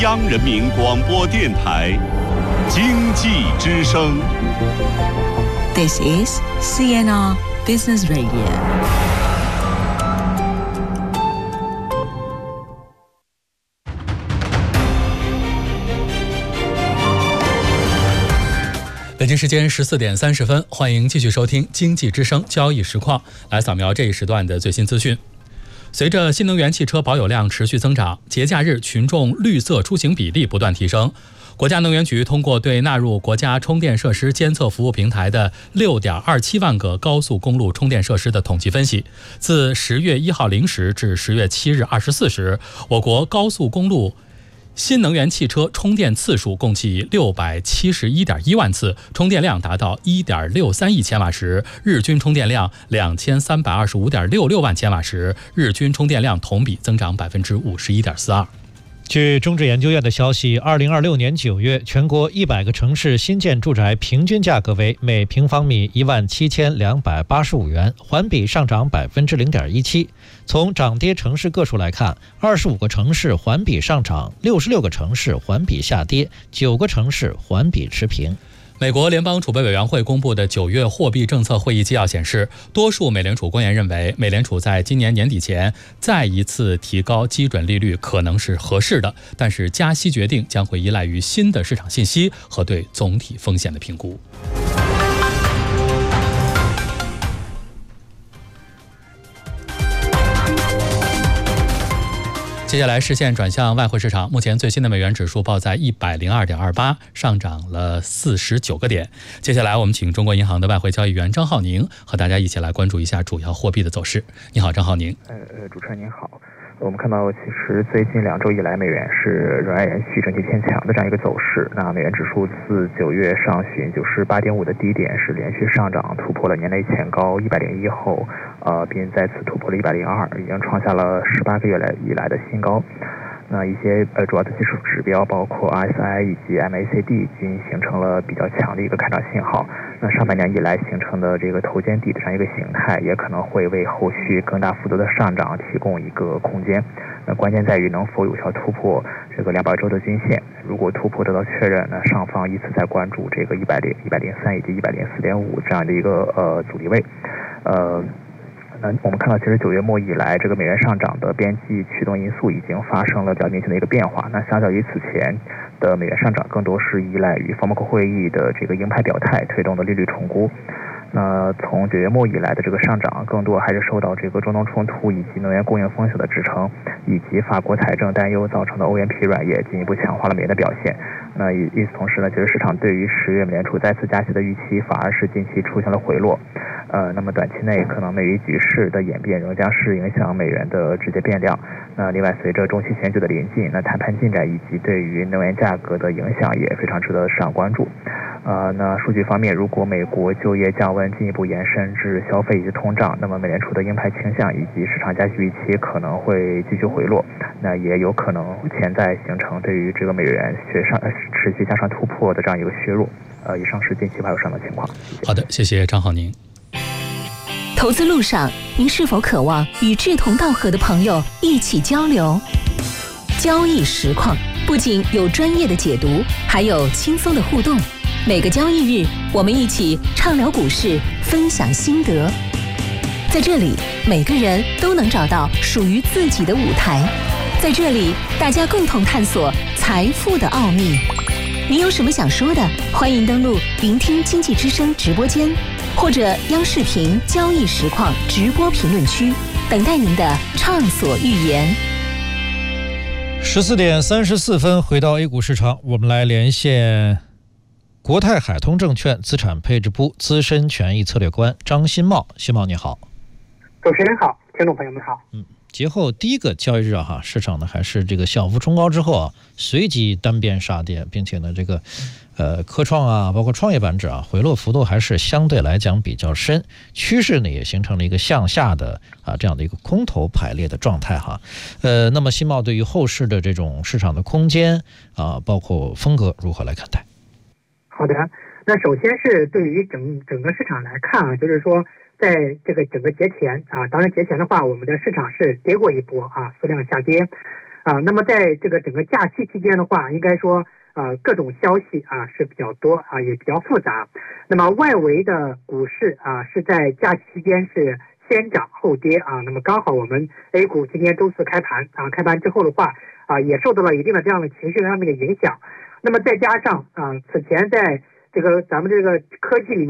央人民广播电台经济之声。 This is CNR Business Radio。 北京时间14点30分，欢迎继续收听经济之声交易实况，来扫描这一时段的最新资讯。随着新能源汽车保有量持续增长，节假日群众绿色出行比例不断提升。国家能源局通过对纳入国家充电设施监测服务平台的 6.27 万个高速公路充电设施的统计分析，自10月1号0时至10月7日24时，我国高速公路新能源汽车充电次数共计671.1万次，充电量达到 1.63亿千瓦时，日均充电量2325.66万千瓦时，日均充电量同比增长 51.42%。 据中质研究院的消息，2026年9月，全国100个城市新建住宅平均价格为每平方米17285元，环比上涨 0.17%。从涨跌城市个数来看，25个城市环比上涨，66个城市环比下跌，9个城市环比持平。 美国联邦储备委员会公布的9月货币政策会议纪要显示，多数美联储官员认为，美联储在今年年底前再一次提高基准利率可能是合适的，但是加息决定将会依赖于新的市场信息和对总体风险的评估。接下来视线转向外汇市场，目前最新的美元指数报在 102.28， 上涨了49个点。接下来我们请中国银行的外汇交易员张浩宁和大家一起来关注一下主要货币的走势。你好，张浩宁。 主持人您好。我们看到，其实最近2周以来，美元是仍然延续整体偏强的这样一个走势。那美元指数自9月上旬98.5的低点是连续上涨，突破了年内前高101后，并再次突破了102，已经创下了18个月以来的新高。那一些主要的技术指标，包括 RSI 以及 MACD 均形成了比较强的一个看涨信号。那上半年以来形成的这个头肩底的这样一个形态，也可能会为后续更大幅度的上涨提供一个空间。那关键在于能否有效突破这个200周的均线。如果突破得到确认，那上方依次在关注这个103以及104.5这样的一个阻力位。我们看到，其实9月末以来，这个美元上涨的边际驱动因素已经发生了比较明显的一个变化。那相较于此前的美元上涨，更多是依赖于FOMC会议的这个鹰派表态推动的利率重估。那从9月末以来的这个上涨，更多还是受到这个中东冲突以及能源供应风险的支撑，以及法国财政担忧造成的欧元疲软，也进一步强化了美元的表现。那与此同时呢，其实市场对于10月美联储再次加息的预期，反而是近期出现了回落。那么短期内可能美元局势的演变仍将是影响美元的直接变量。那另外，随着中期选举的临近，那谈判进展以及对于能源价格的影响也非常值得市场关注。那数据方面，如果美国就业降温进一步延伸至消费以及通胀，那么美联储的鹰派倾向以及市场加息预期可能会继续回落，那也有可能潜在形成对于这个美元持续向上突破的这样一个削弱。以上是近期外汇上的情况。 好的，谢谢张浩宁。 投资路上，您是否渴望与志同道合的朋友一起交流？交易实况不仅有专业的解读，还有轻松的互动。每个交易日，我们一起畅聊股市，分享心得。在这里，每个人都能找到属于自己的舞台。在这里，大家共同探索财富的奥秘。您有什么想说的？欢迎登录聆听经济之声直播间，或者央视频交易实况直播评论区，等待您的畅所欲言。 14点34分，回到 A 股市场，我们来连线国泰海通证券资产配置部资深权益策略官张新茂。新茂你好。 主持人好，听众朋友们好。 节后第一个交易日市场呢还是这个小幅冲高之后随即单边杀跌，并且呢这个科创包括创业板指回落幅度还是相对来讲比较深，趋势呢也形成了一个向下的这样的一个空头排列的状态那么新茂对于后市的这种市场的空间包括风格如何来看待？ 好的，那首先是对于整个市场来看就是说在这个整个节前当然节前的话，我们的市场是跌过一波缩量下跌。 那么在这个整个假期期间的话，应该说各种消息是比较多也比较复杂。那么外围的股市是在假期期间是先涨后跌那么刚好我们 A 股今天周四开盘开盘之后的话也受到了一定的这样的情绪上面的影响。那么再加上此前在这个咱们这个科技里面